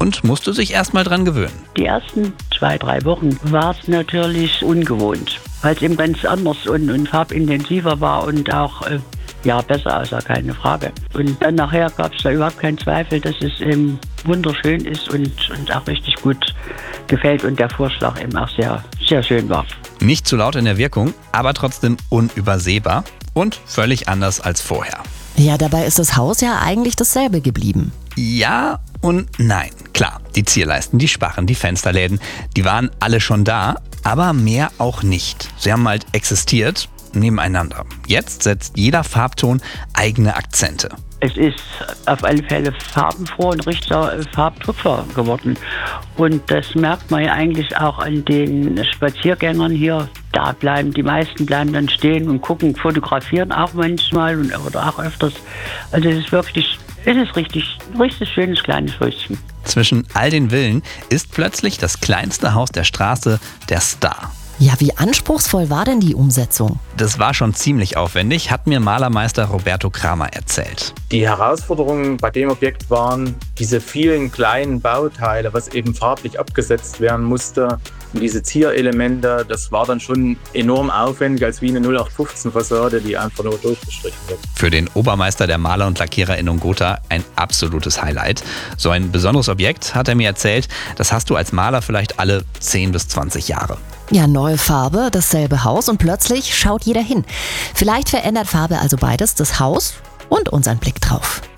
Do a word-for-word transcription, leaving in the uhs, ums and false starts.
und musste sich erst mal dran gewöhnen. Die ersten zwei, drei Wochen war es natürlich ungewohnt, weil es eben ganz anders und, und farbintensiver war und auch äh, ja, besser aussah, keine Frage. Und dann nachher gab es da überhaupt keinen Zweifel, dass es eben wunderschön ist und, und auch richtig gut gefällt und der Vorschlag eben auch sehr, sehr schön war. Nicht zu laut in der Wirkung, aber trotzdem unübersehbar und völlig anders als vorher. Ja, dabei ist das Haus ja eigentlich dasselbe geblieben. Ja und nein. Klar, die Zierleisten, die Sparren, die Fensterläden, die waren alle schon da, aber mehr auch nicht. Sie haben halt existiert nebeneinander. Jetzt setzt jeder Farbton eigene Akzente. Es ist auf alle Fälle farbenfroh und richtiger Farbtupfer geworden. Und das merkt man ja eigentlich auch an den Spaziergängern hier. Da bleiben, die meisten bleiben dann stehen und gucken, fotografieren auch manchmal und, oder auch öfters. Also es ist wirklich, es ist richtig, richtig schönes kleines Häuschen. Zwischen all den Villen ist plötzlich das kleinste Haus der Straße der Star. Ja, wie anspruchsvoll war denn die Umsetzung? Das war schon ziemlich aufwendig, hat mir Malermeister Roberto Kramer erzählt. Die Herausforderungen bei dem Objekt waren diese vielen kleinen Bauteile, was eben farblich abgesetzt werden musste. Und diese Zierelemente, das war dann schon enorm aufwendig, als wie eine null acht fünfzehn Fassade, die einfach nur durchgestrichen wird. Für den Obermeister der Maler und Lackierer in Ungotha ein absolutes Highlight. So ein besonderes Objekt, hat er mir erzählt, das hast du als Maler vielleicht alle zehn bis zwanzig Jahre. Ja, neue Farbe, dasselbe Haus und plötzlich schaut jeder hin. Vielleicht verändert Farbe also beides, das Haus und unseren Blick drauf.